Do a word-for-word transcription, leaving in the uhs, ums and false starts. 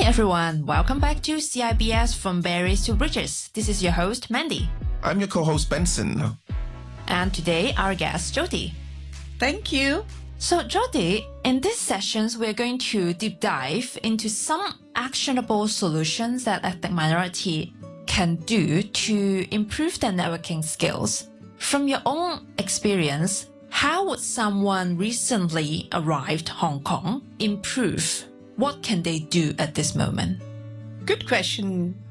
everyone, welcome back to C I B S From Berries to Bridges. This is your host, Mandy. I'm your co-host, Benson. And today, our guest, Jody. Thank you. So, Jody, in these sessions, we're going to deep dive into some actionable solutions that ethnic minority can do to improve their networking skills. From your own experience, how would someone recently arrived Hong Kong improve? What can they do at this moment? Good question.